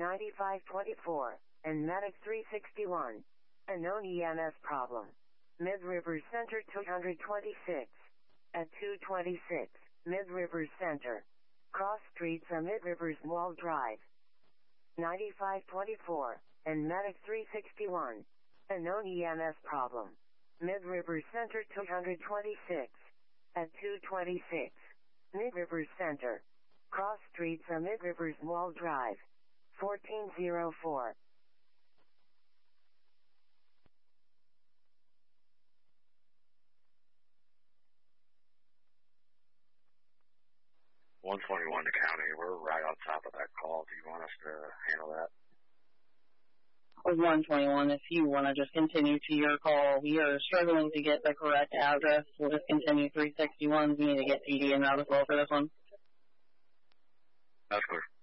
9524, and Medic 361. A known EMS problem. Mid-River Center 226. At 226, Mid-River Center. Cross Street from Mid-Rivers Mall Drive. 9524, and Medic 361. A known EMS problem. Mid-River Center 226. At 226, Mid-River Center. Cross Street from Mid-Rivers Mall Drive. 1404. $121 to county. We're right on top of that call. Do you want us to handle that? 121, if you want to just continue to your call. We are struggling to get the correct address. We'll just continue 361. We need to get PD in route as well for this one. That's clear.